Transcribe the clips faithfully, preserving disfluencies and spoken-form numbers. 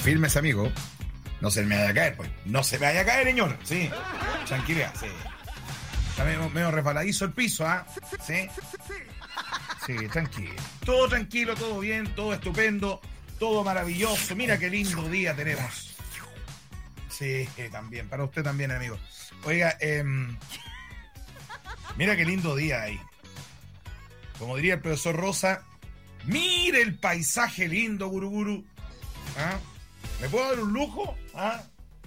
firmes, amigo. No se me vaya a caer, pues. No se me vaya a caer, señor. Sí. Tranquilidad, sí. Está medio, medio resbaladizo el piso, ¿ah? ¿eh? Sí. Sí, tranquilo. Todo tranquilo, todo bien, todo estupendo, todo maravilloso. Mira qué lindo día tenemos. Sí, también. Para usted también, amigo. Oiga, eh, mira qué lindo día ahí. Como diría el profesor Rosa, mire el paisaje lindo, Guruguru. ¿Ah? ¿Me puedo dar un lujo? ¿Ah?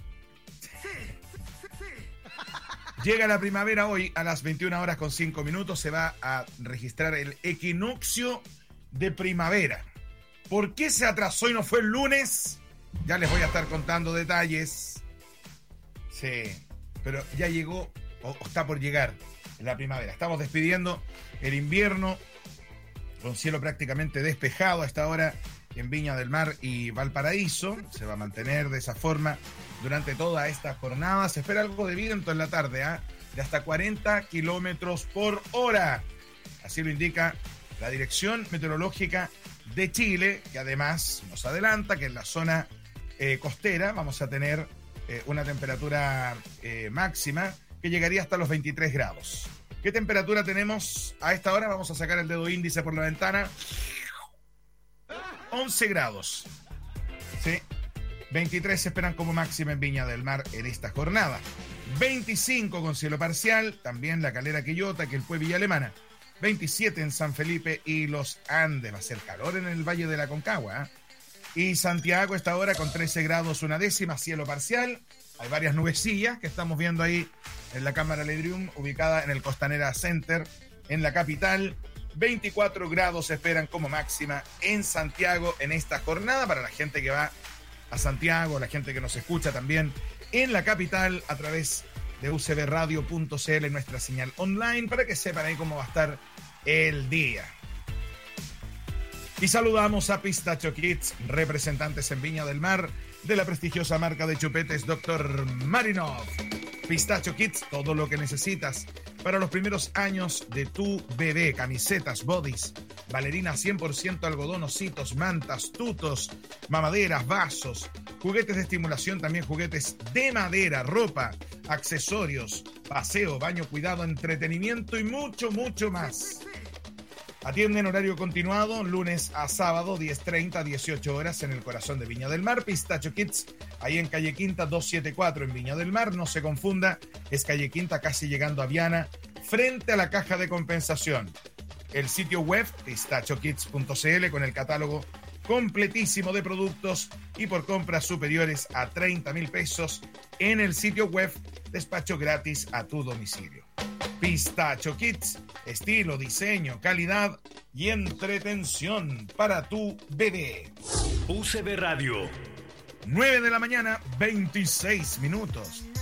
Llega la primavera hoy a las veintiuna horas con cinco minutos. Se va a registrar el equinoccio de primavera. ¿Por qué se atrasó y no fue el lunes? Ya les voy a estar contando detalles. Sí, pero ya llegó o, o está por llegar la primavera. Estamos despidiendo el invierno con cielo prácticamente despejado a esta hora en Viña del Mar y Valparaíso. Se va a mantener de esa forma durante toda esta jornada. Se espera algo de viento en la tarde, ¿eh? de hasta cuarenta kilómetros por hora. Así lo indica la Dirección Meteorológica de Chile, que además nos adelanta que en la zona eh, costera vamos a tener eh, una temperatura eh, máxima que llegaría hasta los veintitrés grados. ¿Qué temperatura tenemos a esta hora? Vamos a sacar el dedo índice por la ventana. once grados. Sí. veintitrés se esperan como máxima en Viña del Mar en esta jornada. veinticinco con cielo parcial, también La Calera, Quillota, Quilpué, Villa Alemana. veintisiete en San Felipe y Los Andes. Va a ser calor en el Valle de la Concagua, ¿eh? Y Santiago esta hora con trece grados una décima, cielo parcial. Hay varias nubecillas que estamos viendo ahí en la Cámara Ledrium, ubicada en el Costanera Center, en la capital. veinticuatro grados se esperan como máxima en Santiago en esta jornada para la gente que va a Santiago, la gente que nos escucha también en la capital a través de u c b radio punto c l, nuestra señal online, para que sepan ahí cómo va a estar el día. Y saludamos a Pistacho Kids, representantes en Viña del Mar de la prestigiosa marca de chupetes doctor Marinov. Pistacho Kids, todo lo que necesitas para los primeros años de tu bebé. Camisetas, bodys, bailarinas cien por ciento algodón, ositos, mantas, tutos, mamaderas, vasos, juguetes de estimulación, también juguetes de madera, ropa, accesorios, paseo, baño, cuidado, entretenimiento y mucho, mucho más. Atienden horario continuado, lunes a sábado, diez treinta, dieciocho horas, en el corazón de Viña del Mar. Pistacho Kids, ahí en calle Quinta doscientos setenta y cuatro en Viña del Mar. No se confunda, es calle Quinta, casi llegando a Viana, frente a la caja de compensación. El sitio web, pistacho kids punto c l, con el catálogo completísimo de productos, y por compras superiores a treinta mil pesos en el sitio web, despacho gratis a tu domicilio. Pistacho Kids, estilo, diseño, calidad y entretención para tu bebé. U C B Radio. nueve de la mañana, veintiséis minutos.